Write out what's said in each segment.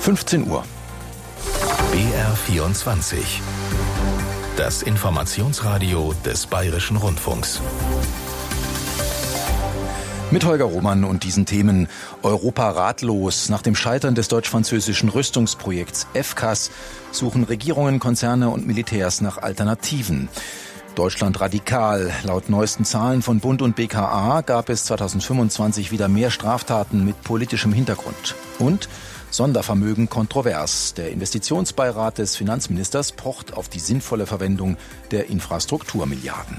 15 Uhr. BR24. Das Informationsradio des Bayerischen Rundfunks. Mit Holger Roman und diesen Themen: Europa ratlos. Nach dem Scheitern des deutsch-französischen Rüstungsprojekts FCAS suchen Regierungen, Konzerne und Militärs nach Alternativen. Deutschland radikal. Laut neuesten Zahlen von Bund und BKA gab es 2025 wieder mehr Straftaten mit politischem Hintergrund. Und Sondervermögen kontrovers. Der Investitionsbeirat des Finanzministers pocht auf die sinnvolle Verwendung der Infrastrukturmilliarden.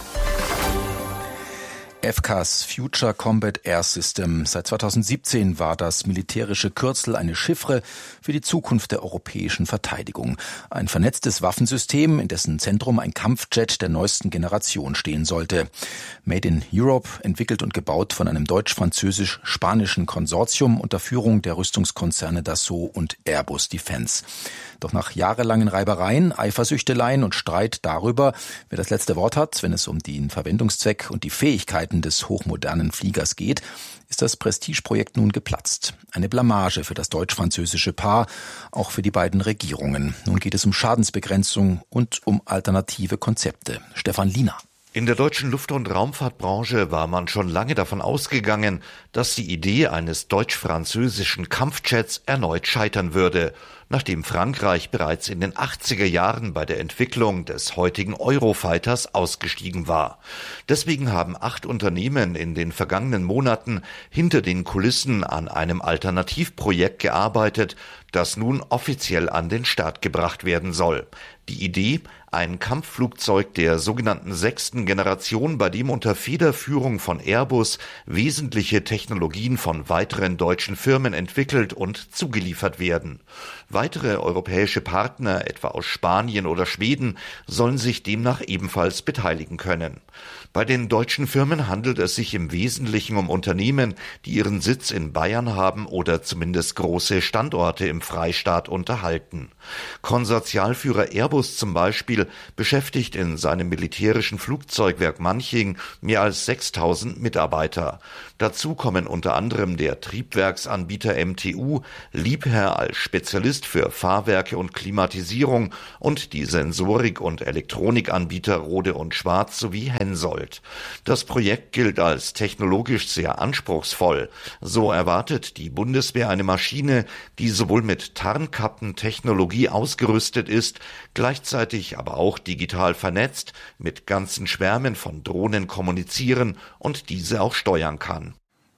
FCAS, Future Combat Air System. Seit 2017 war das militärische Kürzel eine Chiffre für die Zukunft der europäischen Verteidigung. Ein vernetztes Waffensystem, in dessen Zentrum ein Kampfjet der neuesten Generation stehen sollte. Made in Europe, entwickelt und gebaut von einem deutsch-französisch-spanischen Konsortium unter Führung der Rüstungskonzerne Dassault und Airbus Defence. Doch nach jahrelangen Reibereien, Eifersüchteleien und Streit darüber, wer das letzte Wort hat, wenn es um den Verwendungszweck und die Fähigkeiten des hochmodernen Fliegers geht, ist das Prestigeprojekt nun geplatzt. Eine Blamage für das deutsch-französische Paar, auch für die beiden Regierungen. Nun geht es um Schadensbegrenzung und um alternative Konzepte. Stefan Liener. In der deutschen Luft- und Raumfahrtbranche war man schon lange davon ausgegangen, dass die Idee eines deutsch-französischen Kampfjets erneut scheitern würde, nachdem Frankreich bereits in den 80er Jahren bei der Entwicklung des heutigen Eurofighters ausgestiegen war. Deswegen haben 8 Unternehmen in den vergangenen Monaten hinter den Kulissen an einem Alternativprojekt gearbeitet, das nun offiziell an den Start gebracht werden soll. Die Idee: ein Kampfflugzeug der sogenannten 6. Generation, bei dem unter Federführung von Airbus wesentliche Technologien von weiteren deutschen Firmen entwickelt und zugeliefert werden. Weitere europäische Partner, etwa aus Spanien oder Schweden, sollen sich demnach ebenfalls beteiligen können. Bei den deutschen Firmen handelt es sich im Wesentlichen um Unternehmen, die ihren Sitz in Bayern haben oder zumindest große Standorte im Freistaat unterhalten. Konsortialführer Airbus zum Beispiel beschäftigt in seinem militärischen Flugzeugwerk Manching mehr als 6.000 Mitarbeiter. Dazu kommen unter anderem der Triebwerksanbieter MTU, Liebherr als Spezialist für Fahrwerke und Klimatisierung und die Sensorik- und Elektronikanbieter Rohde & Schwarz sowie Hensoldt. Das Projekt gilt als technologisch sehr anspruchsvoll. So erwartet die Bundeswehr eine Maschine, die sowohl mit Tarnkappentechnologie ausgerüstet ist, gleichzeitig aber auch digital vernetzt, mit ganzen Schwärmen von Drohnen kommunizieren und diese auch steuern kann.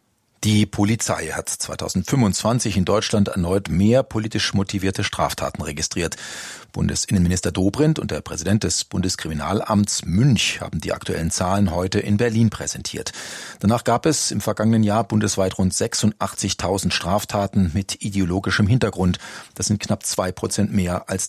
Die Polizei hat 2025 in Deutschland erneut mehr politisch motivierte Straftaten registriert. Bundesinnenminister Dobrindt und der Präsident des Bundeskriminalamts Münch haben die aktuellen Zahlen heute in Berlin präsentiert. Danach gab es im vergangenen Jahr bundesweit rund 86.000 Straftaten mit ideologischem Hintergrund. Das sind knapp 2% mehr als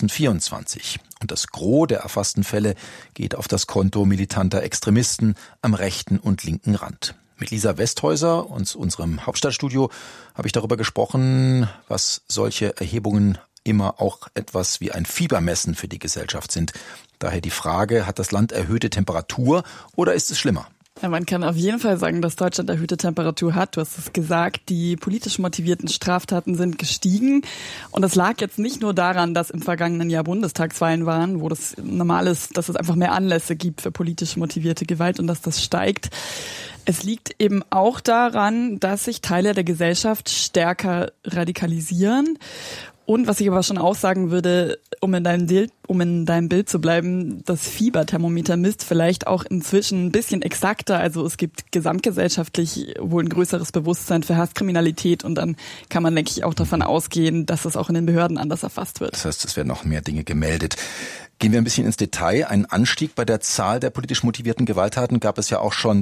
2024. Und das Gros der erfassten Fälle geht auf das Konto militanter Extremisten am rechten und linken Rand. Mit Lisa Westhäuser und unserem Hauptstadtstudio habe ich darüber gesprochen, was solche Erhebungen immer auch etwas wie ein Fiebermessen für die Gesellschaft sind. Daher die Frage: Hat das Land erhöhte Temperatur oder ist es schlimmer? Ja, man kann auf jeden Fall sagen, dass Deutschland erhöhte Temperatur hat. Du hast es gesagt, die politisch motivierten Straftaten sind gestiegen. Und das lag jetzt nicht nur daran, dass im vergangenen Jahr Bundestagswahlen waren, wo das normal ist, dass es einfach mehr Anlässe gibt für politisch motivierte Gewalt und dass das steigt. Es liegt eben auch daran, dass sich Teile der Gesellschaft stärker radikalisieren. Und was ich aber schon auch sagen würde, um in deinem Bild zu bleiben, das Fieberthermometer misst vielleicht auch inzwischen ein bisschen exakter. Also es gibt gesamtgesellschaftlich wohl ein größeres Bewusstsein für Hasskriminalität und dann kann man, denke ich, auch davon ausgehen, dass es auch in den Behörden anders erfasst wird. Das heißt, es werden noch mehr Dinge gemeldet. Gehen wir ein bisschen ins Detail. Einen Anstieg bei der Zahl der politisch motivierten Gewalttaten gab es ja auch schon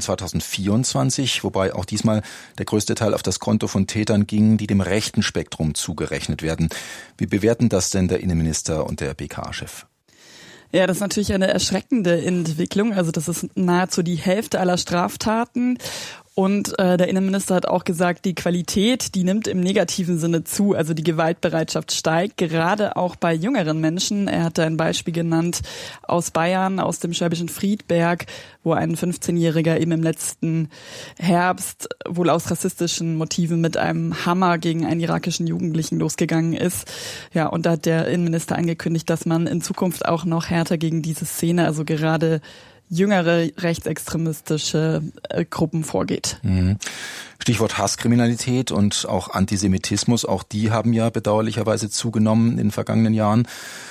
2024, wobei auch diesmal der größte Teil auf das Konto von Tätern ging, die dem rechten Spektrum zugerechnet werden. Wie bewerten das denn der Innenminister und der BKA-Chef? Ja, das ist natürlich eine erschreckende Entwicklung. Also das ist nahezu die Hälfte aller Straftaten. Und der Innenminister hat auch gesagt, die Qualität, die nimmt im negativen Sinne zu. Also die Gewaltbereitschaft steigt, gerade auch bei jüngeren Menschen. Er hat da ein Beispiel genannt aus Bayern, aus dem Schwäbischen Friedberg, wo ein 15-Jähriger eben im letzten Herbst wohl aus rassistischen Motiven mit einem Hammer gegen einen irakischen Jugendlichen losgegangen ist. Ja, und da hat der Innenminister angekündigt, dass man in Zukunft auch noch härter gegen diese Szene, also gerade jüngere rechtsextremistische Gruppen vorgeht. Stichwort Hasskriminalität und auch Antisemitismus, auch die haben ja bedauerlicherweise zugenommen in den vergangenen Jahren.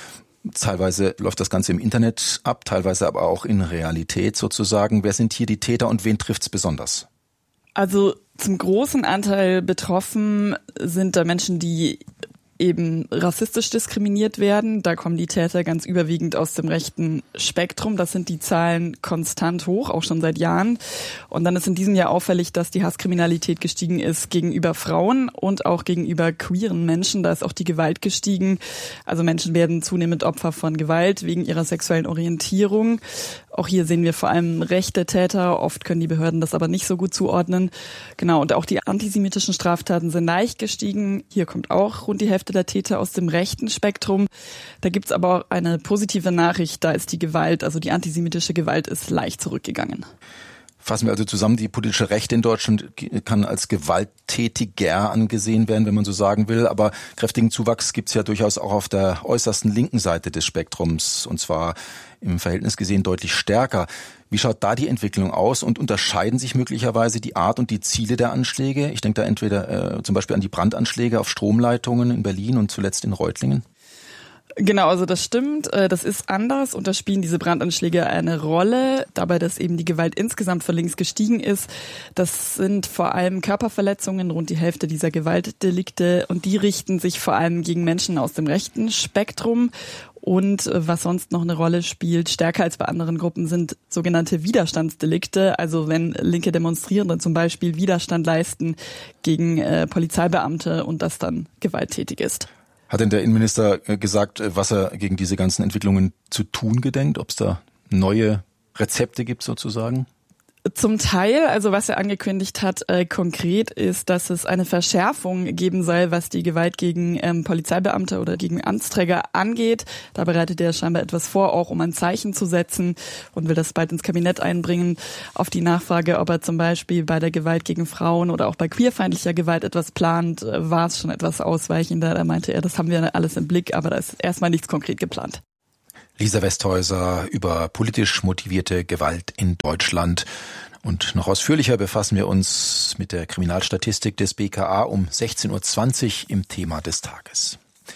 Teilweise läuft das Ganze im Internet ab, teilweise aber auch in Realität sozusagen. Wer sind hier die Täter und wen trifft's besonders? Also zum großen Anteil betroffen sind da Menschen, die eben rassistisch diskriminiert werden. Da kommen die Täter ganz überwiegend aus dem rechten Spektrum. Das sind die Zahlen konstant hoch, auch schon seit Jahren. Und dann ist in diesem Jahr auffällig, dass die Hasskriminalität gestiegen ist gegenüber Frauen und auch gegenüber queeren Menschen. Da ist auch die Gewalt gestiegen. Also Menschen werden zunehmend Opfer von Gewalt wegen ihrer sexuellen Orientierung. Auch hier sehen wir vor allem rechte Täter. Oft können die Behörden das aber nicht so gut zuordnen. Genau, und auch die antisemitischen Straftaten sind leicht gestiegen. Hier kommt auch rund die Hälfte der Täter aus dem rechten Spektrum. Da gibt's aber auch eine positive Nachricht. Da ist die Gewalt, also die antisemitische Gewalt, ist leicht zurückgegangen. Fassen wir also zusammen, die politische Rechte in Deutschland kann als gewalttätiger angesehen werden, wenn man so sagen will. Aber kräftigen Zuwachs gibt's ja durchaus auch auf der äußersten linken Seite des Spektrums. Und zwar im Verhältnis gesehen deutlich stärker. Wie schaut da die Entwicklung aus und unterscheiden sich möglicherweise die Art und die Ziele der Anschläge? Ich denke da entweder zum Beispiel an die Brandanschläge auf Stromleitungen in Berlin und zuletzt in Reutlingen. Genau, also das stimmt. Das ist anders und da spielen diese Brandanschläge eine Rolle. Dabei, dass eben die Gewalt insgesamt von links gestiegen ist. Das sind vor allem Körperverletzungen, rund die Hälfte dieser Gewaltdelikte. Und die richten sich vor allem gegen Menschen aus dem rechten Spektrum. Und was sonst noch eine Rolle spielt, stärker als bei anderen Gruppen, sind sogenannte Widerstandsdelikte. Also wenn linke Demonstrierende zum Beispiel Widerstand leisten gegen Polizeibeamte und das dann gewalttätig ist. Hat denn der Innenminister gesagt, was er gegen diese ganzen Entwicklungen zu tun gedenkt? Ob es da neue Rezepte gibt sozusagen? Zum Teil, also was er angekündigt hat konkret ist, dass es eine Verschärfung geben soll, was die Gewalt gegen Polizeibeamte oder gegen Amtsträger angeht. Da bereitet er scheinbar etwas vor, auch um ein Zeichen zu setzen und will das bald ins Kabinett einbringen. Auf die Nachfrage, ob er zum Beispiel bei der Gewalt gegen Frauen oder auch bei queerfeindlicher Gewalt etwas plant, war es schon etwas ausweichender. Da meinte er, das haben wir alles im Blick, aber da ist erstmal nichts konkret geplant. Lisa Westhäuser über politisch motivierte Gewalt in Deutschland. Und noch ausführlicher befassen wir uns mit der Kriminalstatistik des BKA um 16.20 Uhr im Thema des Tages.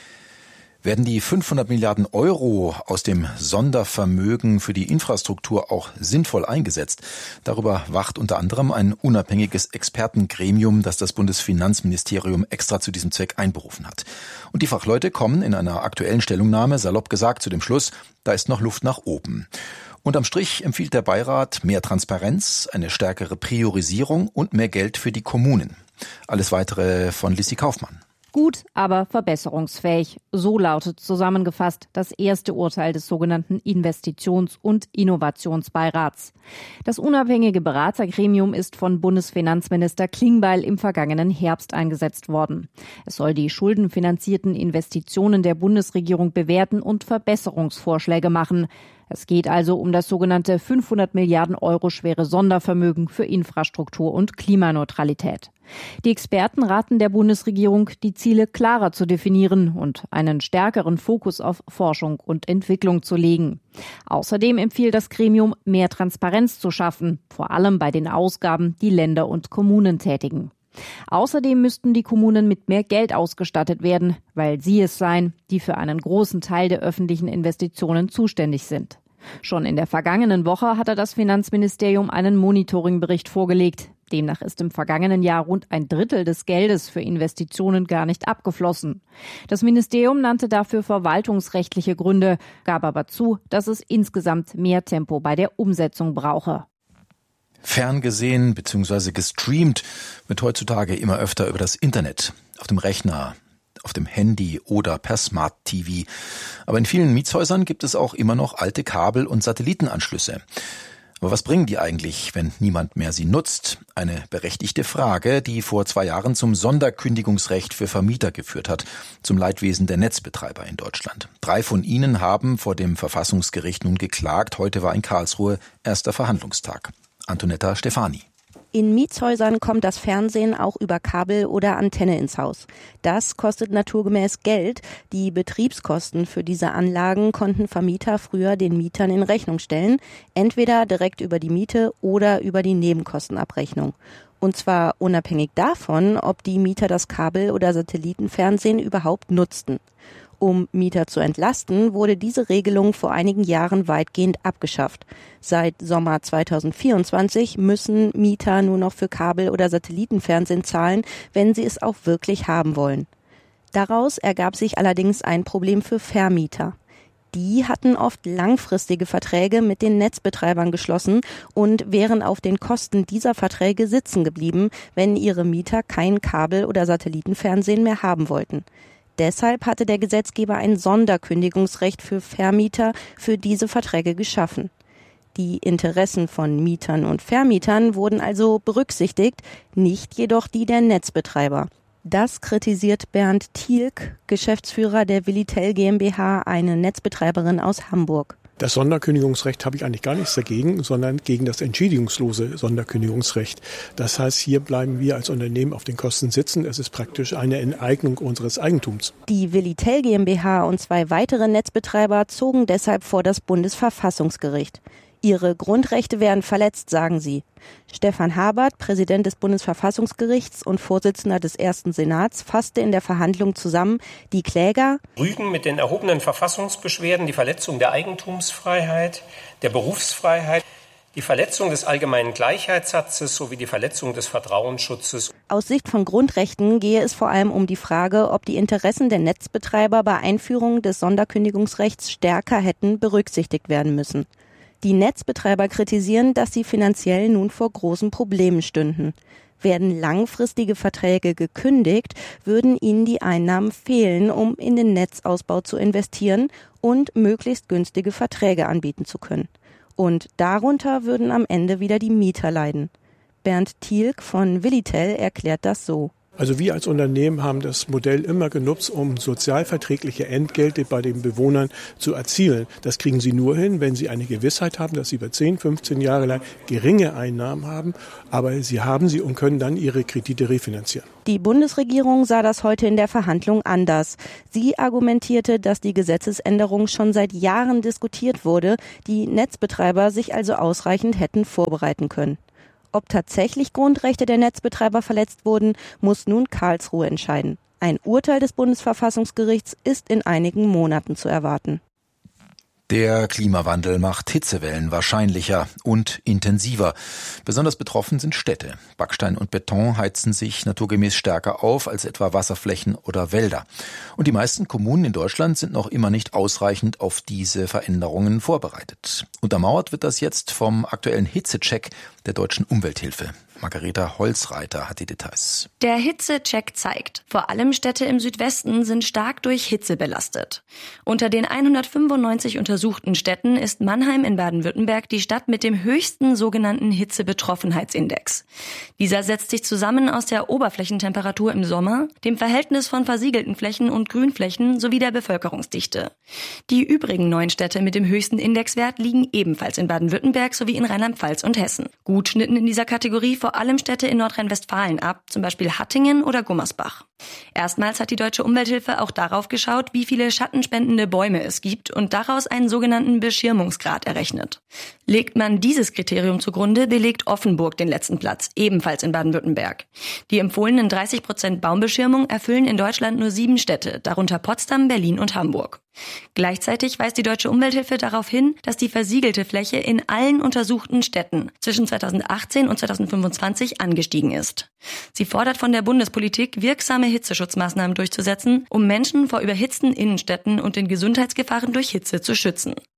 Werden die 500 Milliarden Euro aus dem Sondervermögen für die Infrastruktur auch sinnvoll eingesetzt? Darüber wacht unter anderem ein unabhängiges Expertengremium, das das Bundesfinanzministerium extra zu diesem Zweck einberufen hat. Und die Fachleute kommen in einer aktuellen Stellungnahme, salopp gesagt, zu dem Schluss, da ist noch Luft nach oben. Unterm Strich empfiehlt der Beirat mehr Transparenz, eine stärkere Priorisierung und mehr Geld für die Kommunen. Alles Weitere von Lissi Kaufmann. Gut, aber verbesserungsfähig. So lautet zusammengefasst das erste Urteil des sogenannten Investitions- und Innovationsbeirats. Das unabhängige Beratergremium ist von Bundesfinanzminister Klingbeil im vergangenen Herbst eingesetzt worden. Es soll die schuldenfinanzierten Investitionen der Bundesregierung bewerten und Verbesserungsvorschläge machen. Es geht also um das sogenannte 500 Milliarden Euro schwere Sondervermögen für Infrastruktur und Klimaneutralität. Die Experten raten der Bundesregierung, die Ziele klarer zu definieren und einen stärkeren Fokus auf Forschung und Entwicklung zu legen. Außerdem empfiehlt das Gremium, mehr Transparenz zu schaffen, vor allem bei den Ausgaben, die Länder und Kommunen tätigen. Außerdem müssten die Kommunen mit mehr Geld ausgestattet werden, weil sie es seien, die für einen großen Teil der öffentlichen Investitionen zuständig sind. Schon in der vergangenen Woche hatte das Finanzministerium einen Monitoringbericht vorgelegt. Demnach ist im vergangenen Jahr rund ein Drittel des Geldes für Investitionen gar nicht abgeflossen. Das Ministerium nannte dafür verwaltungsrechtliche Gründe, gab aber zu, dass es insgesamt mehr Tempo bei der Umsetzung brauche. Ferngesehen bzw. gestreamt wird heutzutage immer öfter über das Internet, auf dem Rechner, auf dem Handy oder per Smart TV. Aber in vielen Mietshäusern gibt es auch immer noch alte Kabel- und Satellitenanschlüsse. Aber was bringen die eigentlich, wenn niemand mehr sie nutzt? Eine berechtigte Frage, die vor 2 Jahren zum Sonderkündigungsrecht für Vermieter geführt hat, zum Leidwesen der Netzbetreiber in Deutschland. 3 von ihnen haben vor dem Verfassungsgericht nun geklagt. Heute war in Karlsruhe erster Verhandlungstag. Antonetta Stefani. In Mietshäusern kommt das Fernsehen auch über Kabel oder Antenne ins Haus. Das kostet naturgemäß Geld. Die Betriebskosten für diese Anlagen konnten Vermieter früher den Mietern in Rechnung stellen, entweder direkt über die Miete oder über die Nebenkostenabrechnung. Und zwar unabhängig davon, ob die Mieter das Kabel- oder Satellitenfernsehen überhaupt nutzten. Um Mieter zu entlasten, wurde diese Regelung vor einigen Jahren weitgehend abgeschafft. Seit Sommer 2024 müssen Mieter nur noch für Kabel- oder Satellitenfernsehen zahlen, wenn sie es auch wirklich haben wollen. Daraus ergab sich allerdings ein Problem für Vermieter. Die hatten oft langfristige Verträge mit den Netzbetreibern geschlossen und wären auf den Kosten dieser Verträge sitzen geblieben, wenn ihre Mieter kein Kabel- oder Satellitenfernsehen mehr haben wollten. Deshalb hatte der Gesetzgeber ein Sonderkündigungsrecht für Vermieter für diese Verträge geschaffen. Die Interessen von Mietern und Vermietern wurden also berücksichtigt, nicht jedoch die der Netzbetreiber. Das kritisiert Bernd Thielk, Geschäftsführer der Willitel GmbH, eine Netzbetreiberin aus Hamburg. Das Sonderkündigungsrecht habe ich eigentlich gar nichts dagegen, sondern gegen das entschädigungslose Sonderkündigungsrecht. Das heißt, hier bleiben wir als Unternehmen auf den Kosten sitzen. Es ist praktisch eine Enteignung unseres Eigentums. Die Willitel GmbH und 2 weitere Netzbetreiber zogen deshalb vor das Bundesverfassungsgericht. Ihre Grundrechte werden verletzt, sagen sie. Stefan Habert, Präsident des Bundesverfassungsgerichts und Vorsitzender des Ersten Senats, fasste in der Verhandlung zusammen, die Kläger rügen mit den erhobenen Verfassungsbeschwerden die Verletzung der Eigentumsfreiheit, der Berufsfreiheit, die Verletzung des allgemeinen Gleichheitssatzes sowie die Verletzung des Vertrauensschutzes. Aus Sicht von Grundrechten gehe es vor allem um die Frage, ob die Interessen der Netzbetreiber bei Einführung des Sonderkündigungsrechts stärker hätten berücksichtigt werden müssen. Die Netzbetreiber kritisieren, dass sie finanziell nun vor großen Problemen stünden. Werden langfristige Verträge gekündigt, würden ihnen die Einnahmen fehlen, um in den Netzausbau zu investieren und möglichst günstige Verträge anbieten zu können. Und darunter würden am Ende wieder die Mieter leiden. Bernd Thielk von Willitel erklärt das so. Also wir als Unternehmen haben das Modell immer genutzt, um sozialverträgliche Entgelte bei den Bewohnern zu erzielen. Das kriegen sie nur hin, wenn sie eine Gewissheit haben, dass sie über 10, 15 Jahre lang geringe Einnahmen haben. Aber sie haben sie und können dann ihre Kredite refinanzieren. Die Bundesregierung sah das heute in der Verhandlung anders. Sie argumentierte, dass die Gesetzesänderung schon seit Jahren diskutiert wurde, die Netzbetreiber sich also ausreichend hätten vorbereiten können. Ob tatsächlich Grundrechte der Netzbetreiber verletzt wurden, muss nun Karlsruhe entscheiden. Ein Urteil des Bundesverfassungsgerichts ist in einigen Monaten zu erwarten. Der Klimawandel macht Hitzewellen wahrscheinlicher und intensiver. Besonders betroffen sind Städte. Backstein und Beton heizen sich naturgemäß stärker auf als etwa Wasserflächen oder Wälder. Und die meisten Kommunen in Deutschland sind noch immer nicht ausreichend auf diese Veränderungen vorbereitet. Untermauert wird das jetzt vom aktuellen Hitzecheck der Deutschen Umwelthilfe. Margareta Holzreiter hat die Details. Der Hitzecheck zeigt, vor allem Städte im Südwesten sind stark durch Hitze belastet. Unter den 195 untersuchten Städten ist Mannheim in Baden-Württemberg die Stadt mit dem höchsten sogenannten Hitzebetroffenheitsindex. Dieser setzt sich zusammen aus der Oberflächentemperatur im Sommer, dem Verhältnis von versiegelten Flächen und Grünflächen sowie der Bevölkerungsdichte. Die übrigen 9 Städte mit dem höchsten Indexwert liegen ebenfalls in Baden-Württemberg sowie in Rheinland-Pfalz und Hessen. Gut schnitten in dieser Kategorie vor allem Städte in Nordrhein-Westfalen ab, zum Beispiel Hattingen oder Gummersbach. Erstmals hat die Deutsche Umwelthilfe auch darauf geschaut, wie viele schattenspendende Bäume es gibt und daraus einen sogenannten Beschirmungsgrad errechnet. Legt man dieses Kriterium zugrunde, belegt Offenburg den letzten Platz, ebenfalls in Baden-Württemberg. Die empfohlenen 30% Baumbeschirmung erfüllen in Deutschland nur 7 Städte, darunter Potsdam, Berlin und Hamburg. Gleichzeitig weist die Deutsche Umwelthilfe darauf hin, dass die versiegelte Fläche in allen untersuchten Städten zwischen 2018 und 2025 angestiegen ist. Sie fordert von der Bundespolitik, wirksame Hitzeschutzmaßnahmen durchzusetzen, um Menschen vor überhitzten Innenstädten und den Gesundheitsgefahren durch Hitze zu schützen.